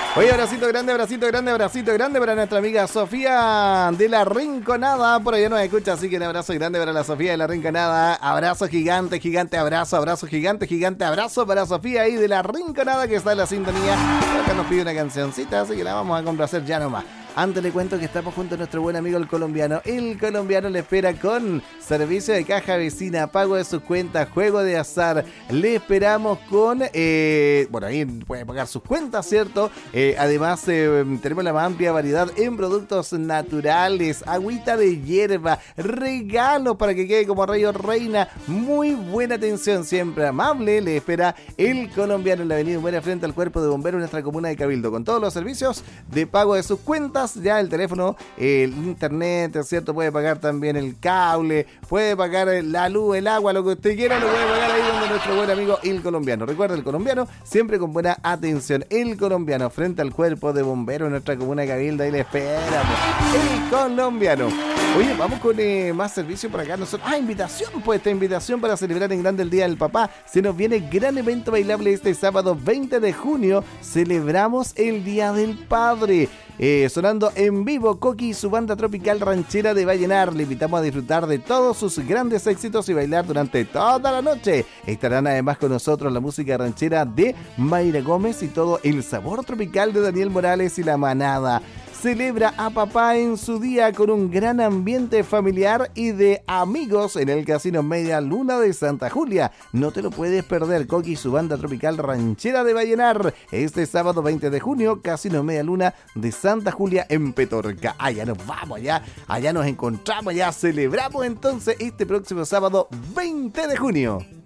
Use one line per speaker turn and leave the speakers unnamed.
Oye, abracito grande, abracito grande, abracito grande para nuestra amiga Sofía de la Rinconada. Por allá nos escucha, así que un abrazo grande para la Sofía de la Rinconada. Abrazo gigante, gigante, abrazo gigante, gigante, abrazo para Sofía ahí de la Rinconada que está en la sintonía. Acá nos pide una cancioncita, así que la vamos a complacer ya nomás. Antes le cuento que estamos junto a nuestro buen amigo el colombiano. El colombiano le espera con servicio de caja vecina, pago de sus cuentas, juego de azar. Le esperamos con... bueno, ahí puede pagar sus cuentas, ¿cierto? Además, tenemos la más amplia variedad en productos naturales, agüita de hierba, regalos para que quede como rey o reina. Muy buena atención, siempre amable. Le espera el colombiano en la avenida Humera frente al Cuerpo de Bomberos en nuestra comuna de Cabildo, con todos los servicios de pago de sus cuentas. Ya el teléfono, el internet, ¿cierto? Puede pagar también el cable, puede pagar la luz, el agua, lo que usted quiera, lo puede pagar ahí donde nuestro buen amigo el colombiano. Recuerda, el colombiano siempre con buena atención. El colombiano frente al Cuerpo de Bomberos en nuestra comuna de Cabildo, ahí le esperamos. El colombiano. Oye, vamos con más servicio por acá. Invitación, pues esta invitación para celebrar en grande el Día del Papá. Se nos viene gran evento bailable este sábado 20 de junio. Celebramos el Día del Padre. Sonando en vivo Coqui y su banda tropical ranchera de Vallenar. Le invitamos a disfrutar de todos sus grandes éxitos y bailar durante toda la noche. Estarán además con nosotros la música ranchera de Mayra Gómez y todo el sabor tropical de Daniel Morales y la manada. Celebra a papá en su día con un gran ambiente familiar y de amigos en el Casino Media Luna de Santa Julia. No te lo puedes perder, Coqui y su banda tropical ranchera de Vallenar. Este sábado 20 de junio, Casino Media Luna de Santa Julia en Petorca. Allá nos vamos, allá nos encontramos, ya celebramos entonces este próximo sábado 20 de junio.